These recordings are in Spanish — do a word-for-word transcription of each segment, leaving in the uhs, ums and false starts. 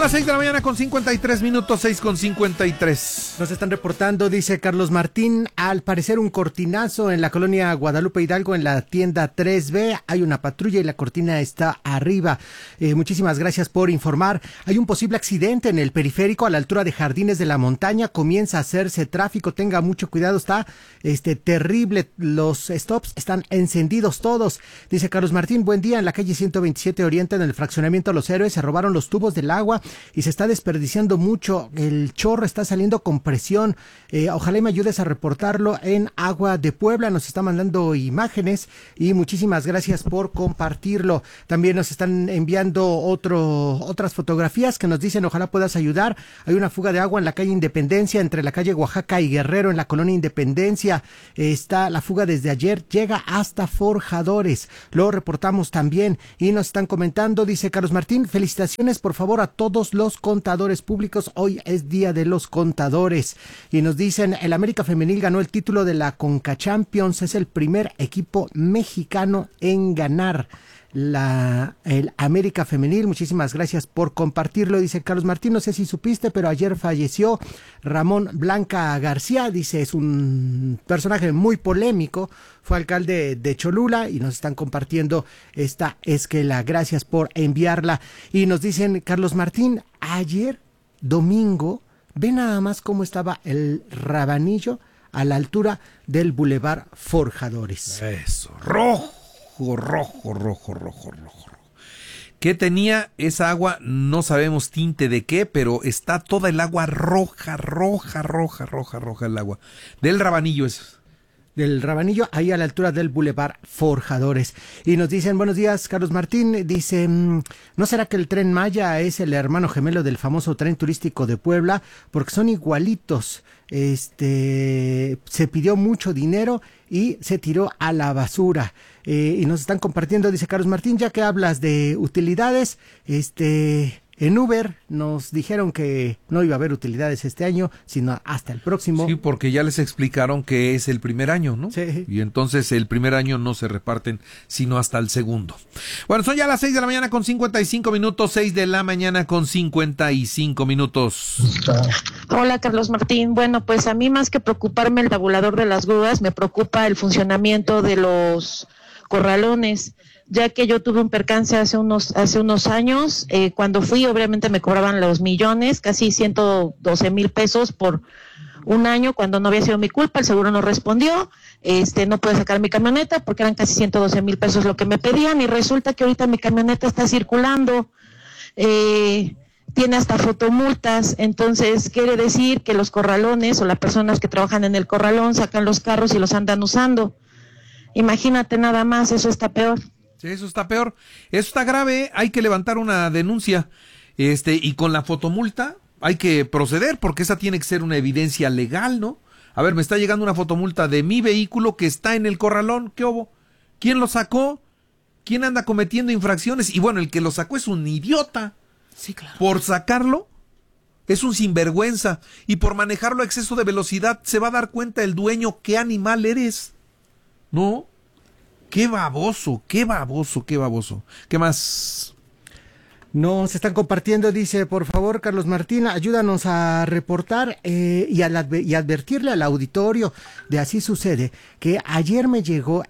las seis de la mañana con cincuenta y tres minutos, seis con cincuenta y tres. Nos están reportando, dice Carlos Martín, al parecer un cortinazo en la colonia Guadalupe Hidalgo, en la tienda tres B. Hay una patrulla y la cortina está arriba. Eh, muchísimas gracias por informar. Hay un posible accidente en el periférico a la altura de Jardines de la Montaña. Comienza a hacerse tráfico. Tenga mucho cuidado. Está este terrible. Los stops están encendidos todos. Dice Carlos Martín, buen día. En la calle ciento veintisiete Oriente, en el fraccionamiento Los Héroes, se robaron los tubos del agua y se está desperdiciando mucho. El chorro está saliendo con presión. Eh, ojalá y me ayudes a reportarlo en Agua de Puebla. Nos está mandando imágenes y muchísimas gracias por compartirlo. También nos están enviando otro, otras fotografías que nos dicen ojalá puedas ayudar. Hay una fuga de agua en la calle Independencia, entre la calle Oaxaca y Guerrero, en la colonia Independencia. Eh, está la fuga desde ayer, llega hasta Forjadores. Lo reportamos también y nos están comentando, dice Carlos Martín, felicitaciones por favor a todos los contadores públicos. Hoy es Día de los Contadores. Y nos dicen, el América Femenil ganó el título de la Conca Champions. Es el primer equipo mexicano en ganar la el América Femenil. Muchísimas gracias por compartirlo, dice Carlos Martín. No sé si supiste, pero ayer falleció Ramón Blanca García. Dice, es un personaje muy polémico, fue alcalde de Cholula y nos están compartiendo esta esquela. Gracias por enviarla. Y nos dicen, Carlos Martín, ayer domingo, ve nada más cómo estaba el Rabanillo a la altura del Boulevard Forjadores. Eso, rojo. Rojo, rojo, rojo, rojo. ¿Qué tenía esa agua? No sabemos tinte de qué, pero está toda el agua roja, roja, roja, roja, roja el agua. Del Rabanillo es. Del Rabanillo, ahí a la altura del Boulevard Forjadores. Y nos dicen, buenos días, Carlos Martín. Dice, ¿no será que el Tren Maya es el hermano gemelo del famoso tren turístico de Puebla? Porque son igualitos. Este, se pidió mucho dinero y se tiró a la basura. Eh, y nos están compartiendo, dice Carlos Martín, ya que hablas de utilidades, este, en Uber nos dijeron que no iba a haber utilidades este año, sino hasta el próximo. Sí, porque ya les explicaron que es el primer año, ¿no? Sí. Y entonces el primer año no se reparten, sino hasta el segundo. Bueno, son ya las seis de la mañana con cincuenta y cinco minutos, seis de la mañana con cincuenta y cinco minutos. Hola, Carlos Martín. Bueno, pues a mí más que preocuparme el tabulador de las grúas, me preocupa el funcionamiento de los corralones, ya que yo tuve un percance hace unos hace unos años. Eh, cuando fui, obviamente me cobraban los millones, casi ciento doce mil pesos por un año, cuando no había sido mi culpa. El seguro no respondió, este no pude sacar mi camioneta porque eran casi ciento doce mil pesos lo que me pedían, y resulta que ahorita mi camioneta está circulando, eh, tiene hasta fotomultas. Entonces quiere decir que los corralones o las personas que trabajan en el corralón sacan los carros y los andan usando. Imagínate nada más, eso está peor. Sí, eso está peor, eso está grave, hay que levantar una denuncia, este, y con la fotomulta hay que proceder, porque esa tiene que ser una evidencia legal, ¿no? A ver, me está llegando una fotomulta de mi vehículo que está en el corralón, ¿qué hubo? ¿Quién lo sacó? ¿Quién anda cometiendo infracciones? Y bueno, el que lo sacó es un idiota. Sí, claro. Por sacarlo, es un sinvergüenza, y por manejarlo a exceso de velocidad se va a dar cuenta el dueño qué animal eres. ¿No? Qué baboso, qué baboso, qué baboso. ¿Qué más? Nos están compartiendo, dice, por favor, Carlos Martín, ayúdanos a reportar eh, y, a la, y advertirle al auditorio de Así Sucede, que ayer me llegó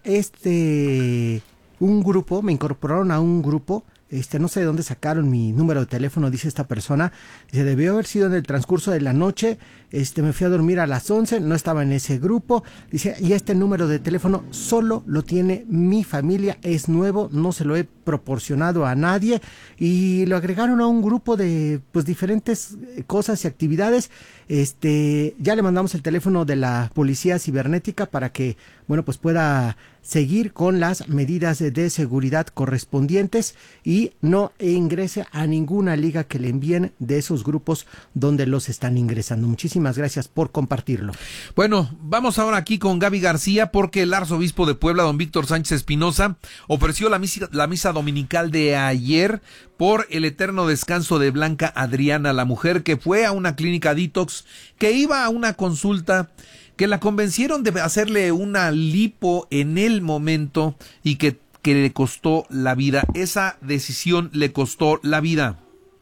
este, un grupo, me incorporaron a un grupo. Este, no sé de dónde sacaron mi número de teléfono, dice esta persona. Dice, debió haber sido en el transcurso de la noche. Este, me fui a dormir a las once, no estaba en ese grupo. Dice, y este número de teléfono solo lo tiene mi familia, es nuevo, no se lo he proporcionado a nadie. Y lo agregaron a un grupo de, pues, diferentes cosas y actividades. Este, ya le mandamos el teléfono de la policía cibernética para que, bueno, pues pueda seguir con las medidas de, de seguridad correspondientes y no ingrese a ninguna liga que le envíen de esos grupos donde los están ingresando. Muchísimas gracias por compartirlo. Bueno, vamos ahora aquí con Gaby García, porque el arzobispo de Puebla, don Víctor Sánchez Espinosa, ofreció la misa, la misa dominical de ayer por el eterno descanso de Blanca Adriana, la mujer que fue a una clínica detox, que iba a una consulta, que la convencieron de hacerle una lipo en el momento y que, que le costó la vida. Esa decisión le costó la vida.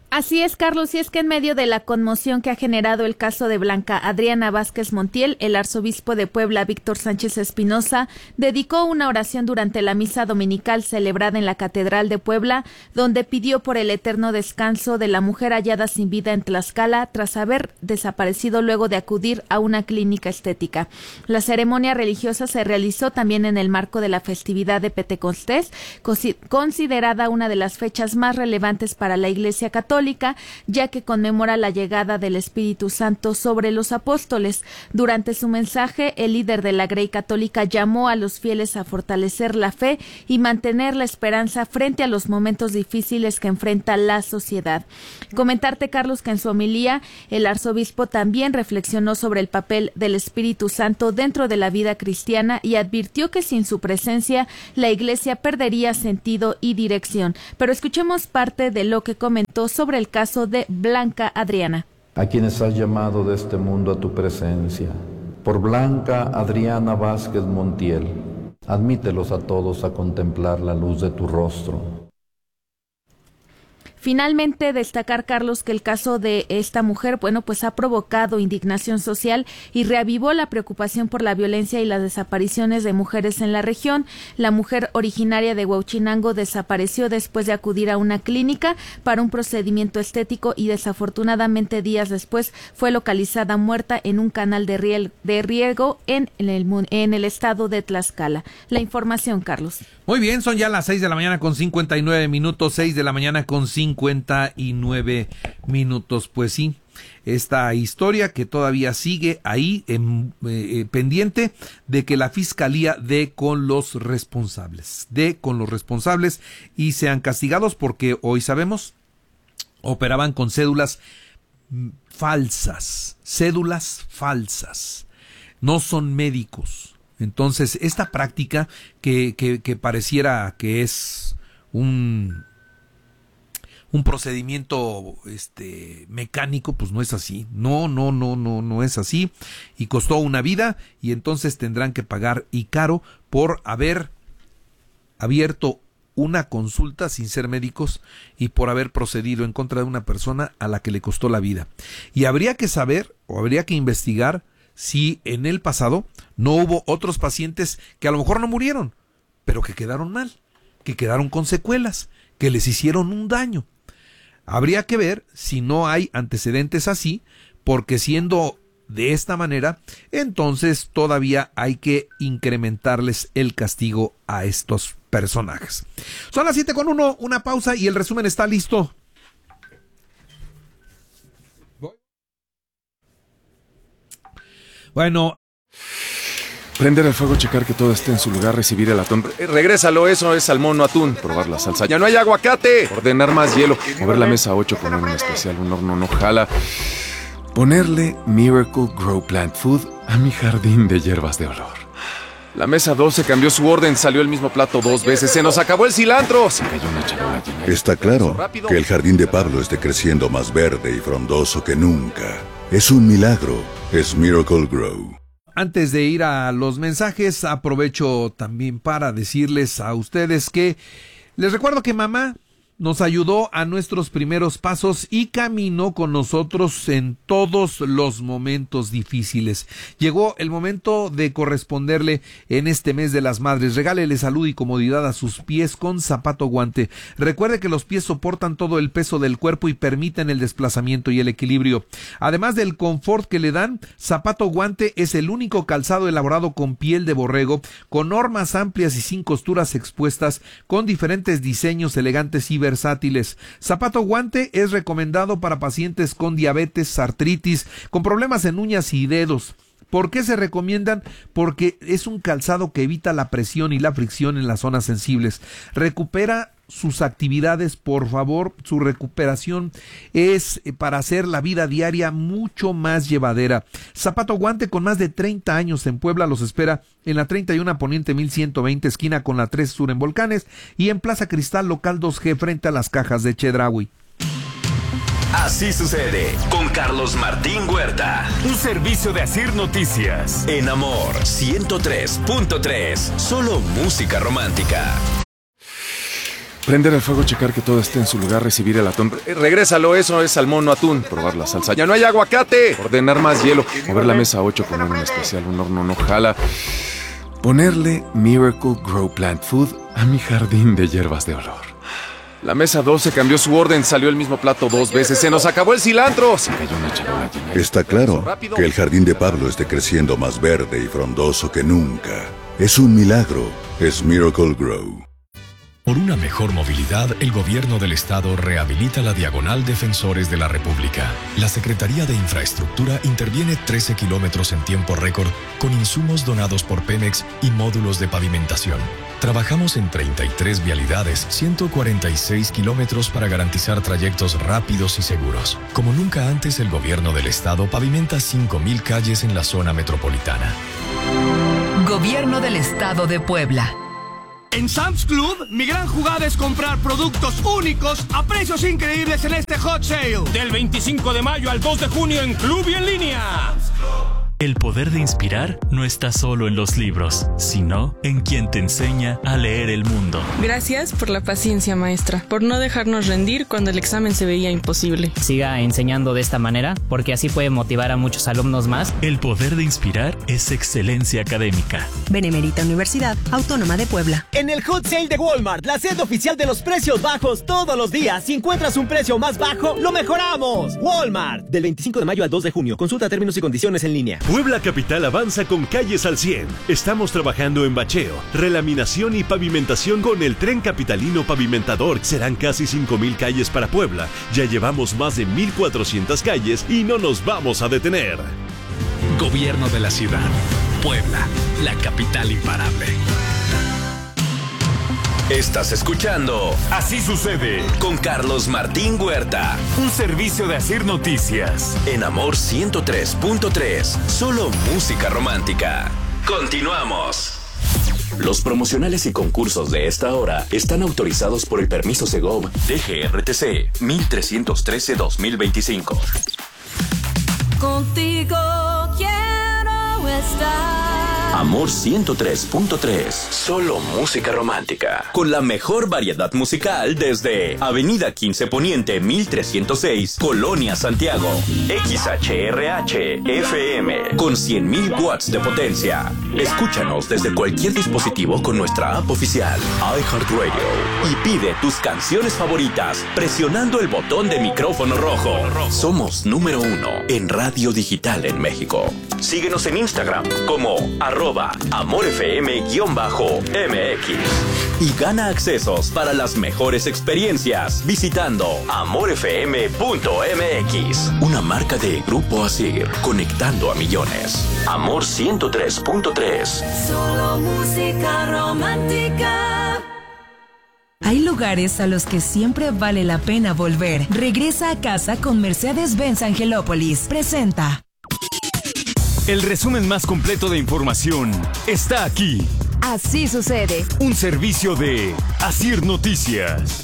Así es, Carlos, y es que en medio de la conmoción que ha generado el caso de Blanca Adriana Vázquez Montiel, el arzobispo de Puebla, Víctor Sánchez Espinosa, dedicó una oración durante la misa dominical celebrada en la Catedral de Puebla, donde pidió por el eterno descanso de la mujer hallada sin vida en Tlaxcala tras haber desaparecido luego de acudir a una clínica estética. La ceremonia religiosa se realizó también en el marco de la festividad de Pentecostés, considerada una de las fechas más relevantes para la Iglesia Católica, ya que conmemora la llegada del Espíritu Santo sobre los apóstoles. Durante su mensaje, el líder de la Grey Católica llamó a los fieles a fortalecer la fe y mantener la esperanza frente a los momentos difíciles que enfrenta la sociedad. Comentarte, Carlos, que en su homilía el arzobispo también reflexionó sobre el papel del Espíritu Santo dentro de la vida cristiana y advirtió que sin su presencia la Iglesia perdería sentido y dirección. Pero escuchemos parte de lo que comentó sobre el caso de Blanca Adriana. A quienes has llamado de este mundo a tu presencia, por Blanca Adriana Vázquez Montiel, admítelos a todos a contemplar la luz de tu rostro. Finalmente, destacar, Carlos, que el caso de esta mujer, bueno, pues ha provocado indignación social y reavivó la preocupación por la violencia y las desapariciones de mujeres en la región. La mujer originaria de Huauchinango desapareció después de acudir a una clínica para un procedimiento estético y desafortunadamente días después fue localizada muerta en un canal de, riel, de riego en el, en el estado de Tlaxcala. La información, Carlos. Muy bien, son ya las seis de la mañana con cincuenta y nueve minutos, seis de la mañana con cincuenta y nueve minutos. Pues sí, esta historia que todavía sigue ahí en, eh, pendiente de que la fiscalía dé con los responsables, dé con los responsables y sean castigados, porque hoy sabemos, operaban con cédulas falsas, cédulas falsas, no son médicos. Entonces, esta práctica que, que, que pareciera que es un, un procedimiento este, mecánico, pues no es así. No, no, no, no, no es así. Y costó una vida y entonces tendrán que pagar y caro por haber abierto una consulta sin ser médicos y por haber procedido en contra de una persona a la que le costó la vida. Y habría que saber o habría que investigar si en el pasado no hubo otros pacientes que a lo mejor no murieron, pero que quedaron mal, que quedaron con secuelas, que les hicieron un daño. Habría que ver si no hay antecedentes así, porque siendo de esta manera, entonces todavía hay que incrementarles el castigo a estos personajes. Son las siete con uno, una pausa y el resumen está listo. Bueno. Prender el fuego, checar que todo esté en su lugar, recibir el atún. Eh, regrésalo, eso es salmón, no atún. Probar la salsa. ¡Ya no hay aguacate! Ordenar más hielo. Mover la mesa ocho, poner un especial, un horno no jala. Ponerle Miracle Grow Plant Food a mi jardín de hierbas de olor. La mesa doce cambió su orden, salió el mismo plato dos veces. ¡Se nos acabó el cilantro! Se cayó una charola llena. Está claro que el jardín de Pablo esté creciendo más verde y frondoso que nunca. Es un milagro. Es Miracle Grow. Antes de ir a los mensajes, aprovecho también para decirles a ustedes que les recuerdo que mamá nos ayudó a nuestros primeros pasos y caminó con nosotros en todos los momentos difíciles. Llegó el momento de corresponderle en este mes de las madres. Regálele salud y comodidad a sus pies con Zapato Guante. Recuerde que los pies soportan todo el peso del cuerpo y permiten el desplazamiento y el equilibrio. Además del confort que le dan, Zapato Guante es el único calzado elaborado con piel de borrego, con normas amplias y sin costuras expuestas, con diferentes diseños elegantes y versátiles. versátiles. Zapato Guante es recomendado para pacientes con diabetes, artritis, con problemas en uñas y dedos. ¿Por qué se recomiendan? Porque es un calzado que evita la presión y la fricción en las zonas sensibles. Recupera sus actividades, por favor. Su recuperación es para hacer la vida diaria mucho más llevadera. Zapato Guante, con más de treinta años en Puebla, los espera en la treinta y uno Poniente mil ciento veinte, esquina con la tres Sur en Volcanes, y en Plaza Cristal, local dos G, frente a las cajas de Chedraui. Así sucede con Carlos Martín Huerta. Un servicio de Asir Noticias. En Amor ciento tres punto tres. Solo música romántica. Prender el fuego, checar que todo esté en su lugar, recibir el atún. Re- regrésalo, eso es salmón, no atún. Probar la salsa. ¡Ya no hay aguacate! Ordenar más hielo. Mover la mesa ocho, comer un especial, un horno no jala. Ponerle Miracle Grow Plant Food a mi jardín de hierbas de olor. La mesa doce cambió su orden, salió el mismo plato dos veces. ¡Se nos acabó el cilantro! Se cayó una charola llena de- Está claro que el jardín de Pablo esté creciendo más verde y frondoso que nunca. Es un milagro. Es Miracle Grow. Por una mejor movilidad, el Gobierno del Estado rehabilita la Diagonal Defensores de la República. La Secretaría de Infraestructura interviene trece kilómetros en tiempo récord con insumos donados por Pemex y módulos de pavimentación. Trabajamos en treinta y tres vialidades, ciento cuarenta y seis kilómetros para garantizar trayectos rápidos y seguros. Como nunca antes, el Gobierno del Estado pavimenta cinco mil calles en la zona metropolitana. Gobierno del Estado de Puebla. En Sam's Club, mi gran jugada es comprar productos únicos a precios increíbles en este Hot Sale. Del veinticinco de mayo al dos de junio en Club y en línea. El poder de inspirar no está solo en los libros, sino en quien te enseña a leer el mundo. Gracias por la paciencia, maestra, por no dejarnos rendir cuando el examen se veía imposible. Siga enseñando de esta manera, porque así puede motivar a muchos alumnos más. El poder de inspirar es excelencia académica. Benemérita Universidad Autónoma de Puebla. En el Hot Sale de Walmart, la sede oficial de los precios bajos todos los días. Si encuentras un precio más bajo, lo mejoramos. Walmart, del veinticinco de mayo al dos de junio. Consulta términos y condiciones en línea. Puebla Capital avanza con calles al cien. Estamos trabajando en bacheo, relaminación y pavimentación con el Tren Capitalino Pavimentador. Serán casi cinco mil calles para Puebla. Ya llevamos más de mil cuatrocientas calles y no nos vamos a detener. Gobierno de la ciudad. Puebla, la capital imparable. Estás escuchando Así sucede con Carlos Martín Huerta. Un servicio de Asir Noticias. En Amor ciento tres punto tres. Solo música romántica. Continuamos. Los promocionales y concursos de esta hora están autorizados por el permiso Segov D G R T C mil trescientos trece guión dos mil veinticinco. Contigo quiero estar. Amor ciento tres punto tres. Solo música romántica. Con la mejor variedad musical desde Avenida quince Poniente mil trescientos seis, Colonia Santiago. X H R H F M con cien mil watts de potencia. Escúchanos desde cualquier dispositivo con nuestra app oficial iHeartRadio y pide tus canciones favoritas presionando el botón de micrófono rojo. Somos número uno en radio digital en México. Síguenos en Instagram como arroba amorfm-mx y gana accesos para las mejores experiencias visitando amorfm punto m x. Una marca de Grupo Asir, conectando a millones. Amor ciento tres punto tres. Solo música romántica. Hay lugares a los que siempre vale la pena volver. Regresa a casa con Mercedes-Benz Angelópolis. Presenta. El resumen más completo de información está aquí. Así sucede. Un servicio de Asir Noticias.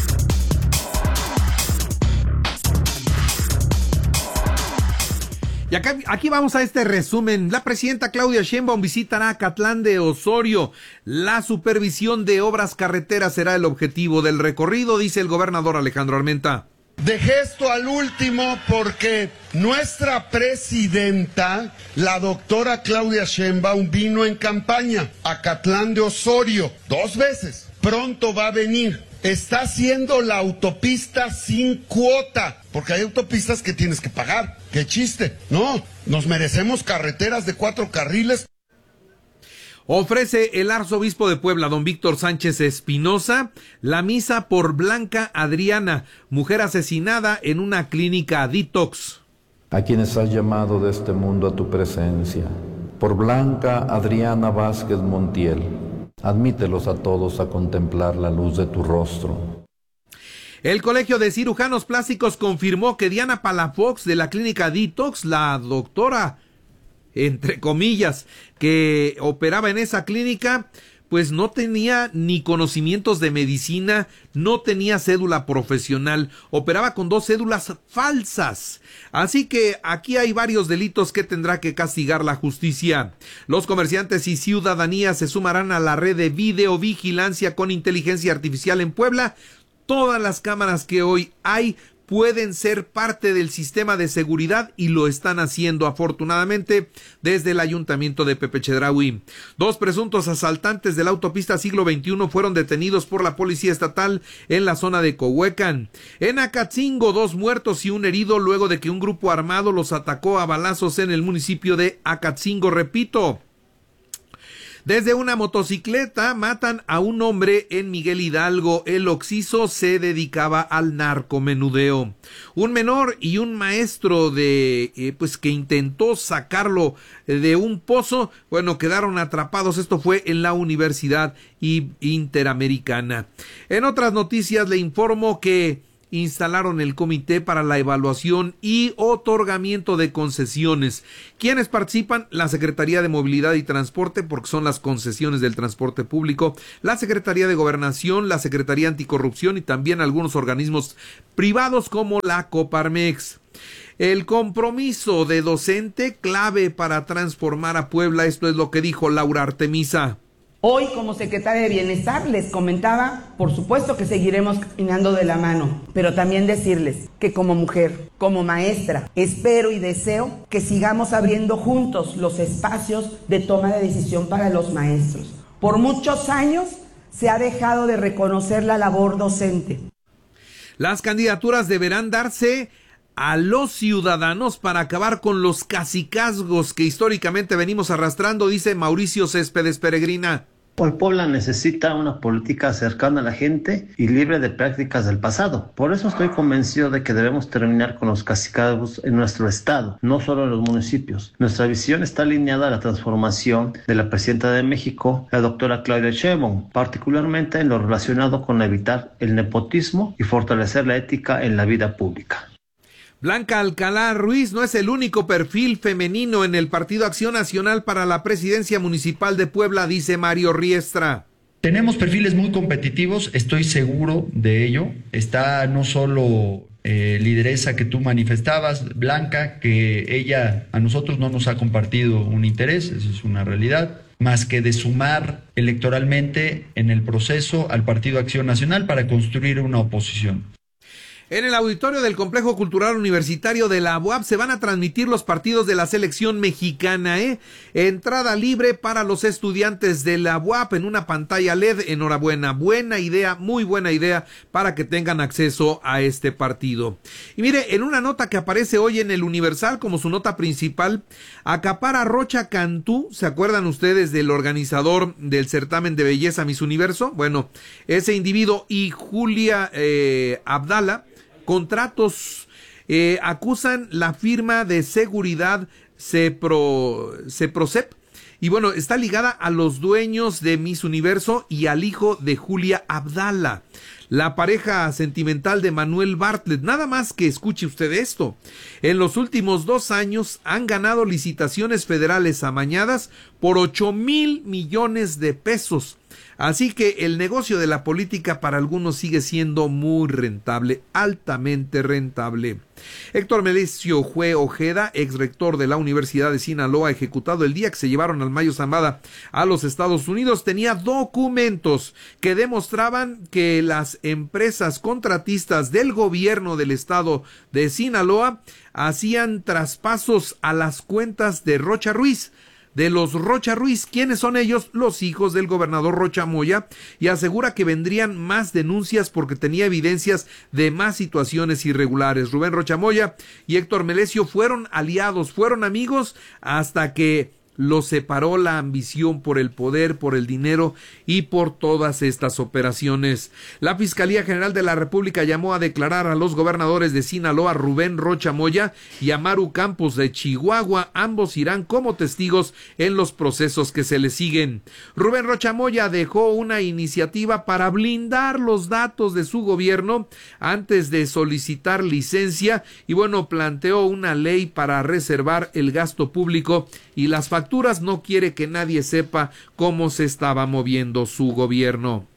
Y acá, aquí vamos a este resumen. La presidenta Claudia Sheinbaum visitará Acatlán de Osorio. La supervisión de obras carreteras será el objetivo del recorrido, dice el gobernador Alejandro Armenta. Dejé esto al último porque nuestra presidenta, la doctora Claudia Sheinbaum, vino en campaña a Acatlán de Osorio dos veces. Pronto va a venir. Está haciendo la autopista sin cuota, porque hay autopistas que tienes que pagar. ¡Qué chiste! No, nos merecemos carreteras de cuatro carriles. Ofrece el arzobispo de Puebla, don Víctor Sánchez Espinosa, la misa por Blanca Adriana, mujer asesinada en una clínica detox. A quienes has llamado de este mundo a tu presencia, por Blanca Adriana Vázquez Montiel, admítelos a todos a contemplar la luz de tu rostro. El Colegio de Cirujanos Plásticos confirmó que Diana Palafox de la clínica Detox, la doctora, entre comillas, que operaba en esa clínica, pues no tenía ni conocimientos de medicina, no tenía cédula profesional, operaba con dos cédulas falsas. Así que aquí hay varios delitos que tendrá que castigar la justicia. Los comerciantes y ciudadanía se sumarán a la red de videovigilancia con inteligencia artificial en Puebla. Todas las cámaras que hoy hay pueden ser parte del sistema de seguridad y lo están haciendo afortunadamente desde el ayuntamiento de Pepe Chedraui. Dos presuntos asaltantes de la autopista siglo veintiuno fueron detenidos por la policía estatal en la zona de Cohuecan. En Acatzingo, dos muertos y un herido luego de que un grupo armado los atacó a balazos en el municipio de Acatzingo, repito. Desde una motocicleta matan a un hombre en Miguel Hidalgo. El occiso se dedicaba al narcomenudeo. Un menor y un maestro de eh, pues que intentó sacarlo de un pozo, bueno, quedaron atrapados. Esto fue en la Universidad Interamericana. En otras noticias le informo que instalaron el comité para la evaluación y otorgamiento de concesiones. ¿Quiénes participan? La Secretaría de Movilidad y Transporte, porque son las concesiones del transporte público, la Secretaría de Gobernación, la Secretaría Anticorrupción y también algunos organismos privados como la Coparmex. El compromiso de docente clave para transformar a Puebla, esto es lo que dijo Laura Artemisa. Hoy, como secretaria de Bienestar, les comentaba, por supuesto que seguiremos caminando de la mano, pero también decirles que como mujer, como maestra, espero y deseo que sigamos abriendo juntos los espacios de toma de decisión para los maestros. Por muchos años se ha dejado de reconocer la labor docente. Las candidaturas deberán darse a los ciudadanos para acabar con los cacicazgos que históricamente venimos arrastrando, dice Mauricio Céspedes Peregrina. Hoy Puebla necesita una política cercana a la gente y libre de prácticas del pasado. Por eso estoy convencido de que debemos terminar con los cacicazgos en nuestro estado, no solo en los municipios. Nuestra visión está alineada a la transformación de la presidenta de México, la doctora Claudia Sheinbaum, particularmente en lo relacionado con evitar el nepotismo y fortalecer la ética en la vida pública. Blanca Alcalá Ruiz no es el único perfil femenino en el Partido Acción Nacional para la presidencia municipal de Puebla, dice Mario Riestra. Tenemos perfiles muy competitivos, estoy seguro de ello. Está no solo eh, lideresa que tú manifestabas, Blanca, que ella a nosotros no nos ha compartido un interés, eso es una realidad, más que de sumar electoralmente en el proceso al Partido Acción Nacional para construir una oposición. En el auditorio del Complejo Cultural Universitario de la U A P se van a transmitir los partidos de la selección mexicana, ¿eh? Entrada libre para los estudiantes de la U A P en una pantalla L E D. Enhorabuena, buena idea, muy buena idea para que tengan acceso a este partido. Y mire, en una nota que aparece hoy en el Universal como su nota principal, acapara Rocha Cantú. ¿Se acuerdan ustedes del organizador del certamen de belleza Miss Universo? Bueno, ese individuo y Julia eh, Abdala, contratos, eh, acusan la firma de seguridad Cepro, Ceprocep, y bueno, está ligada a los dueños de Miss Universo y al hijo de Julia Abdala, la pareja sentimental de Manuel Bartlett. Nada más que escuche usted esto. En los últimos dos años han ganado licitaciones federales amañadas por ocho mil millones de pesos. Así que el negocio de la política para algunos sigue siendo muy rentable, altamente rentable. Héctor Melesio Jue Ojeda, ex rector de la Universidad de Sinaloa, ejecutado el día que se llevaron al Mayo Zambada a los Estados Unidos, tenía documentos que demostraban que las empresas contratistas del gobierno del estado de Sinaloa hacían traspasos a las cuentas de Rocha Ruiz, de los Rocha Ruiz. ¿Quiénes son ellos? Los hijos del gobernador Rocha Moya, y asegura que vendrían más denuncias porque tenía evidencias de más situaciones irregulares. Rubén Rocha Moya y Héctor Melesio fueron aliados, fueron amigos hasta que los separó la ambición por el poder, por el dinero y por todas estas operaciones. La Fiscalía General de la República llamó a declarar a los gobernadores de Sinaloa, Rubén Rocha Moya y Amaru Campos de Chihuahua. Ambos irán como testigos en los procesos que se les siguen. Rubén Rocha Moya dejó una iniciativa para blindar los datos de su gobierno antes de solicitar licencia y bueno, planteó una ley para reservar el gasto público y las facturas jefaturas, no quiere que nadie sepa cómo se estaba moviendo su gobierno.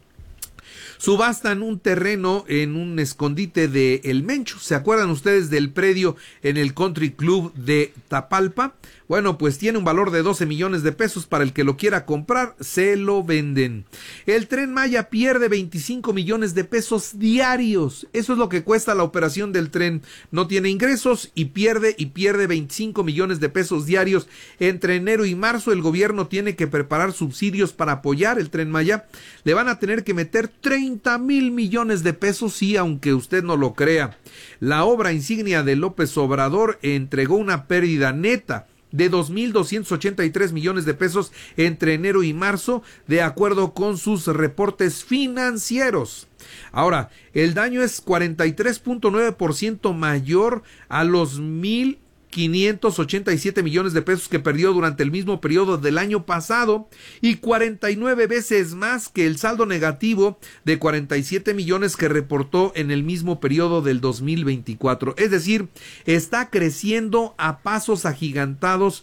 Subastan un terreno en un escondite de El Mencho. ¿Se acuerdan ustedes del predio en el Country Club de Tapalpa? Bueno, pues tiene un valor de doce millones de pesos. Para el que lo quiera comprar, se lo venden. El Tren Maya pierde veinticinco millones de pesos diarios. Eso es lo que cuesta la operación del tren. No tiene ingresos y pierde y pierde veinticinco millones de pesos diarios. Entre enero y marzo el gobierno tiene que preparar subsidios para apoyar el Tren Maya. Le van a tener que meter treinta mil millones de pesos, sí, aunque usted no lo crea. La obra insignia de López Obrador entregó una pérdida neta de dos mil doscientos ochenta y tres millones de pesos entre enero y marzo, de acuerdo con sus reportes financieros. Ahora, el daño es cuarenta y tres punto nueve por ciento mayor a los mil quinientos ochenta y siete millones de pesos que perdió durante el mismo periodo del año pasado y cuarenta y nueve veces más que el saldo negativo de cuarenta y siete millones que reportó en el mismo periodo del dos mil veinticuatro. Es decir, está creciendo a pasos agigantados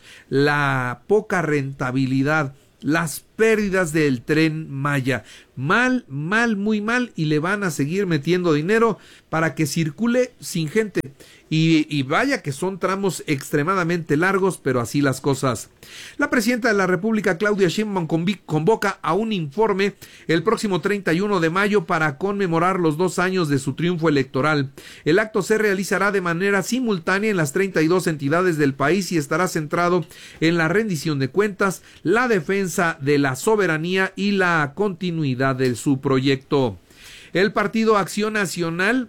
la poca rentabilidad, las pérdidas del Tren Maya. Mal, mal, muy mal, y le van a seguir metiendo dinero para que circule sin gente. Y, y vaya que son tramos extremadamente largos, pero así las cosas. La presidenta de la República, Claudia Sheinbaum, convoca a un informe el próximo treinta y uno de mayo para conmemorar los dos años de su triunfo electoral. El acto se realizará de manera simultánea en las treinta y dos entidades del país y estará centrado en la rendición de cuentas, la defensa de la soberanía y la continuidad de su proyecto. El Partido Acción Nacional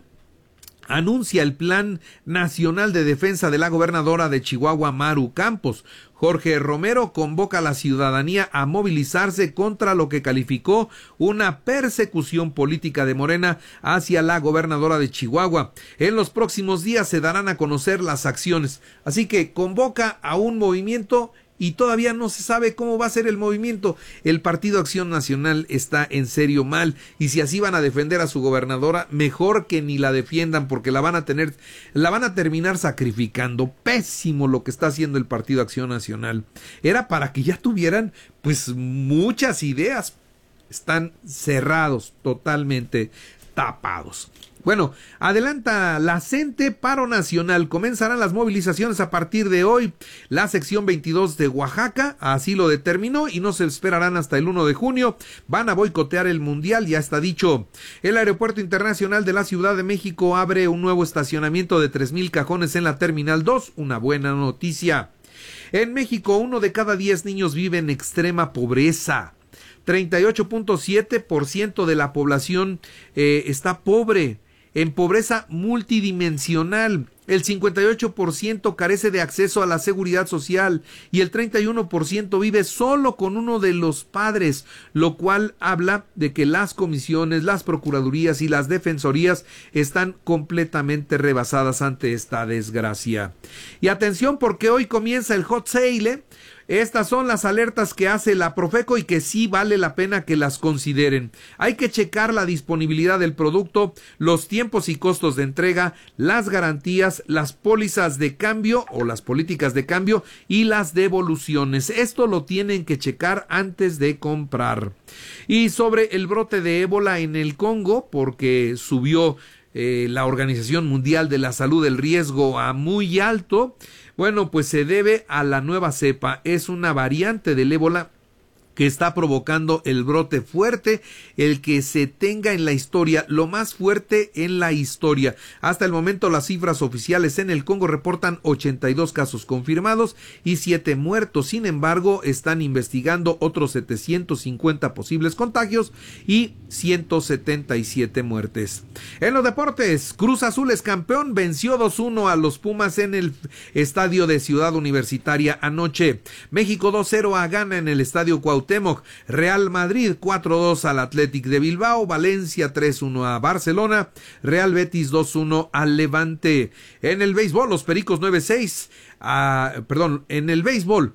anuncia el Plan Nacional de Defensa de la gobernadora de Chihuahua, Maru Campos. Jorge Romero convoca a la ciudadanía a movilizarse contra lo que calificó una persecución política de Morena hacia la gobernadora de Chihuahua. En los próximos días se darán a conocer las acciones. Así que convoca a un movimiento y todavía no se sabe cómo va a ser el movimiento. El Partido Acción Nacional está en serio mal, y si así van a defender a su gobernadora, mejor que ni la defiendan, porque la van a tener, la van a terminar sacrificando. Pésimo lo que está haciendo el Partido Acción Nacional. Era para que ya tuvieran pues muchas ideas. Están cerrados, totalmente tapados. Bueno, adelanta la CENTE, paro nacional. Comenzarán las movilizaciones a partir de hoy. La sección veintidós de Oaxaca así lo determinó y no se esperarán hasta el uno de junio. Van a boicotear el mundial, ya está dicho. El Aeropuerto Internacional de la Ciudad de México abre un nuevo estacionamiento de tres mil cajones en la Terminal dos. Una buena noticia. En México, uno de cada diez niños vive en extrema pobreza. treinta y ocho punto siete por ciento de la población eh, está pobre, en pobreza multidimensional. El cincuenta y ocho por ciento carece de acceso a la seguridad social y el treinta y uno por ciento vive solo con uno de los padres, lo cual habla de que las comisiones, las procuradurías y las defensorías están completamente rebasadas ante esta desgracia. Y atención, porque hoy comienza el hot sale, ¿eh? Estas son las alertas que hace la Profeco y que sí vale la pena que las consideren. Hay que checar la disponibilidad del producto, los tiempos y costos de entrega, las garantías, las pólizas de cambio o las políticas de cambio y las devoluciones. Esto lo tienen que checar antes de comprar. Y sobre el brote de ébola en el Congo, porque subió eh, la Organización Mundial de la Salud el riesgo a muy alto. Bueno, pues se debe a la nueva cepa. Es una variante del ébola que está provocando el brote fuerte, el que se tenga en la historia, lo más fuerte en la historia. Hasta el momento las cifras oficiales en el Congo reportan ochenta y dos casos confirmados y siete muertos. Sin embargo, están investigando otros setecientos cincuenta posibles contagios y ciento setenta y siete muertes. En los deportes, Cruz Azul es campeón, venció dos uno a los Pumas en el estadio de Ciudad Universitaria anoche. México dos cero a Ghana en el estadio Cuauhtémoc. Real Madrid cuatro dos al Athletic de Bilbao, Valencia tres uno a Barcelona, Real Betis dos uno al Levante. En el béisbol, los Pericos nueve seis, a, perdón, en el béisbol,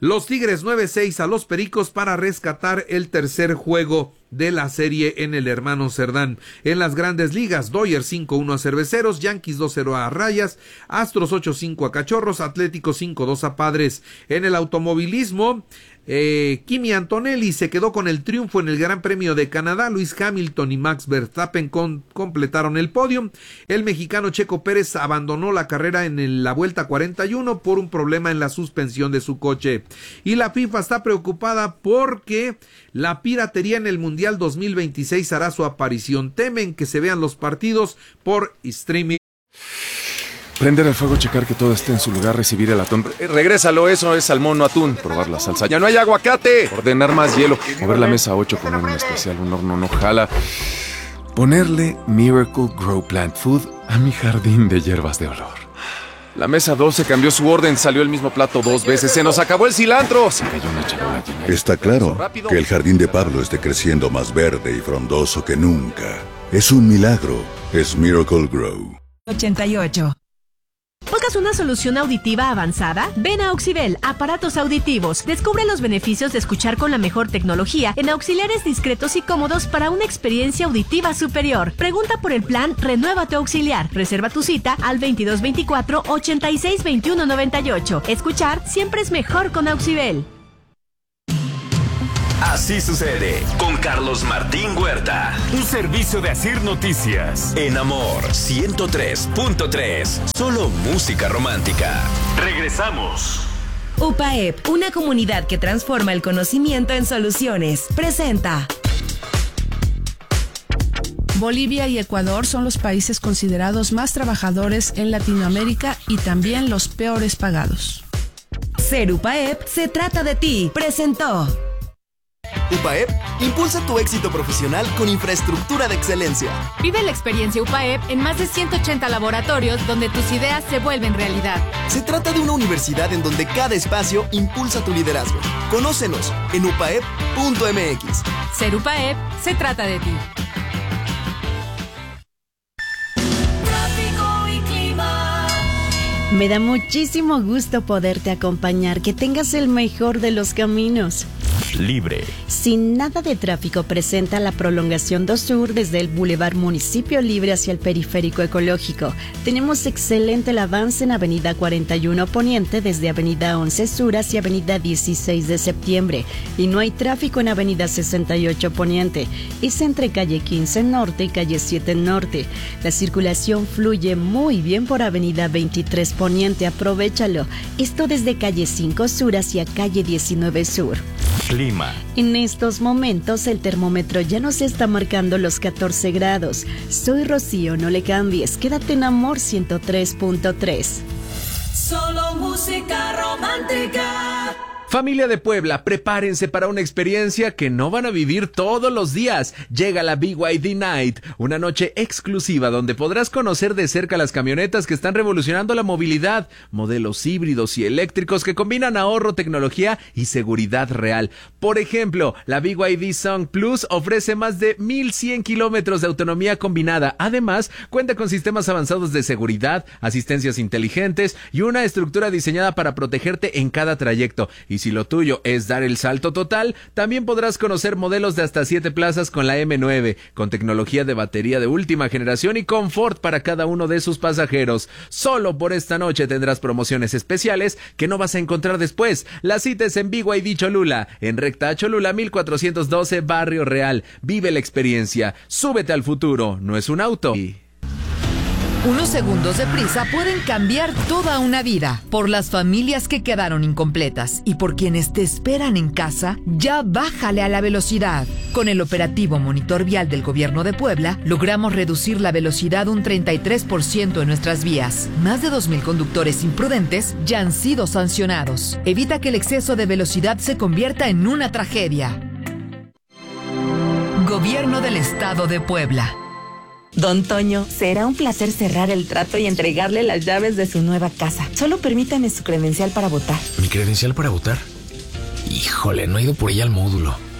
Los Tigres nueve seis a los Pericos para rescatar el tercer juego de la serie en el Hermano Cerdán. En las Grandes Ligas, Dodgers cinco uno a Cerveceros, Yankees dos cero a Rayas, Astros ocho cinco a Cachorros, Atlético cinco dos a Padres. En el automovilismo, eh, Kimi Antonelli se quedó con el triunfo en el Gran Premio de Canadá. Lewis Hamilton y Max Verstappen con, completaron el podio. El mexicano Checo Pérez abandonó la carrera en el, la vuelta cuarenta y uno por un problema en la suspensión de su coche. Y la FIFA está preocupada porque la piratería en el Mundial dos mil veintiséis hará su aparición. Temen que se vean los partidos por streaming. Prender el fuego, checar que todo esté en su lugar, recibir el atún. Eh, regrésalo, eso es salmón, no atún. Probar la salsa. ¡Ya no hay aguacate! Ordenar más hielo. Mover la mesa ocho con un especial, un horno no jala. Ponerle Miracle Grow Plant Food a mi jardín de hierbas de olor. La mesa doce cambió su orden, salió el mismo plato dos veces. ¡Se nos acabó el cilantro! Se cayó una charola llena. Está claro que el jardín de Pablo esté creciendo más verde y frondoso que nunca. Es un milagro. Es Miracle Grow. ochenta y ocho. ¿Buscas una solución auditiva avanzada? Ven a Auxibel, aparatos auditivos. Descubre los beneficios de escuchar con la mejor tecnología en auxiliares discretos y cómodos para una experiencia auditiva superior. Pregunta por el plan Renueva tu auxiliar. Reserva tu cita al veintidós veinticuatro, ochenta y seis, veintiuno noventa y ocho. Escuchar siempre es mejor con Auxibel. Así sucede con Carlos Martín Huerta. Un servicio de Asir Noticias. En Amor ciento tres punto tres. Solo música romántica. Regresamos. U P A E P, una comunidad que transforma el conocimiento en soluciones. Presenta. Bolivia y Ecuador son los países considerados más trabajadores en Latinoamérica y también los peores pagados. Ser U P A E P se trata de ti. Presentó. U P A E P impulsa tu éxito profesional con infraestructura de excelencia. Vive la experiencia U P A E P en más de ciento ochenta laboratorios donde tus ideas se vuelven realidad. Se trata de una universidad en donde cada espacio impulsa tu liderazgo. Conócenos en u p a e p punto m x. Ser U P A E P se trata de ti. Me da muchísimo gusto poderte acompañar. Que tengas el mejor de los caminos. Libre. Sin nada de tráfico presenta la prolongación dos Sur desde el Boulevard Municipio Libre hacia el Periférico Ecológico. Tenemos excelente el avance en Avenida cuarenta y uno Poniente desde Avenida once Sur hacia Avenida dieciséis de Septiembre. Y no hay tráfico en Avenida sesenta y ocho Poniente. Es entre calle quince Norte y calle siete Norte. La circulación fluye muy bien por Avenida veintitrés Poniente. Aprovéchalo. Esto desde calle cinco Sur hacia calle diecinueve Sur. Clima. En estos momentos el termómetro ya nos está marcando los catorce grados. Soy Rocío, no le cambies. Quédate en Amor ciento tres punto tres. Solo música romántica. Familia de Puebla, prepárense para una experiencia que no van a vivir todos los días. Llega la B Y D Night, una noche exclusiva donde podrás conocer de cerca las camionetas que están revolucionando la movilidad, modelos híbridos y eléctricos que combinan ahorro, tecnología y seguridad real. Por ejemplo, la B Y D Song Plus ofrece más de mil cien kilómetros de autonomía combinada. Además, cuenta con sistemas avanzados de seguridad, asistencias inteligentes y una estructura diseñada para protegerte en cada trayecto. Y si lo tuyo es dar el salto total, también podrás conocer modelos de hasta siete plazas con la M nueve, con tecnología de batería de última generación y confort para cada uno de sus pasajeros. Solo por esta noche tendrás promociones especiales que no vas a encontrar después. La cita es en B Y D Cholula, en recta Cholula mil cuatrocientos doce, Barrio Real. Vive la experiencia, súbete al futuro, no es un auto. Unos segundos de prisa pueden cambiar toda una vida. Por las familias que quedaron incompletas y por quienes te esperan en casa, ya bájale a la velocidad. Con el operativo Monitor Vial del Gobierno de Puebla, logramos reducir la velocidad un treinta y tres por ciento en nuestras vías. Más de dos mil conductores imprudentes ya han sido sancionados. Evita que el exceso de velocidad se convierta en una tragedia. Gobierno del Estado de Puebla. Don Toño, será un placer cerrar el trato y entregarle las llaves de su nueva casa. Solo permítame su credencial para votar. ¿Mi credencial para votar? Híjole, no he ido por ella al módulo.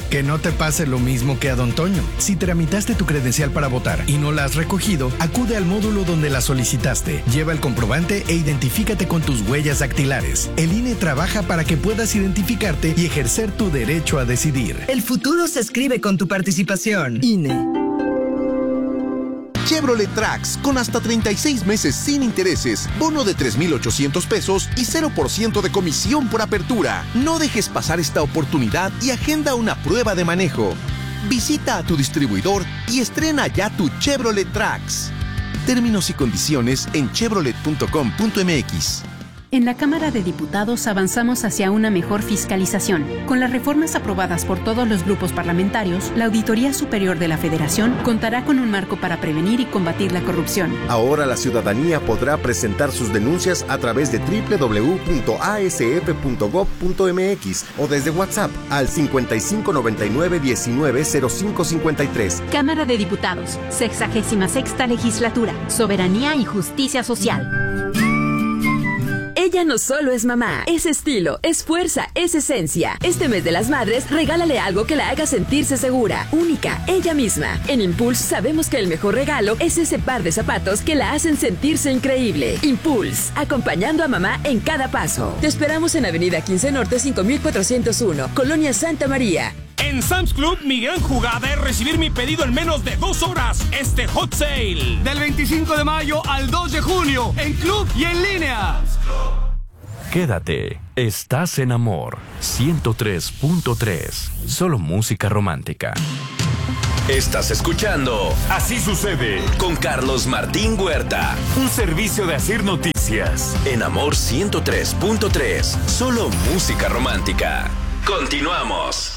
Que no te pase lo mismo que a Don Toño. Si tramitaste tu credencial para votar y no la has recogido, acude al módulo donde la solicitaste. Lleva el comprobante e identifícate con tus huellas dactilares. El I N E trabaja para que puedas identificarte y ejercer tu derecho a decidir. El futuro se escribe con tu participación. I N E. Chevrolet Trax, con hasta treinta y seis meses sin intereses, bono de tres mil ochocientos pesos y cero por ciento de comisión por apertura. No dejes pasar esta oportunidad y agenda una prueba de manejo. Visita a tu distribuidor y estrena ya tu Chevrolet Trax. Términos y condiciones en chevrolet punto com punto m x. En la Cámara de Diputados avanzamos hacia una mejor fiscalización. Con las reformas aprobadas por todos los grupos parlamentarios, la Auditoría Superior de la Federación contará con un marco para prevenir y combatir la corrupción. Ahora la ciudadanía podrá presentar sus denuncias a través de doble u doble u doble u punto a s f punto gob punto m x o desde WhatsApp al cincuenta y cinco noventa y nueve diecinueve cero cinco cincuenta y tres. Cámara de Diputados, sexagésima sexta Legislatura, Soberanía y Justicia Social. Ella no solo es mamá, es estilo, es fuerza, es esencia. Este mes de las madres, regálale algo que la haga sentirse segura, única, ella misma. En Impulse sabemos que el mejor regalo es ese par de zapatos que la hacen sentirse increíble. Impulse, acompañando a mamá en cada paso. Te esperamos en Avenida quince Norte cinco mil cuatrocientos uno, Colonia Santa María. En Sam's Club, mi gran jugada es recibir mi pedido en menos de dos horas. Este Hot Sale. Del veinticinco de mayo al dos de junio, en club y en línea. Quédate. Estás en Amor. ciento tres punto tres. Solo música romántica. Estás escuchando Así sucede con Carlos Martín Huerta. Un servicio de Asir Noticias. En Amor ciento tres punto tres. Solo música romántica. Continuamos.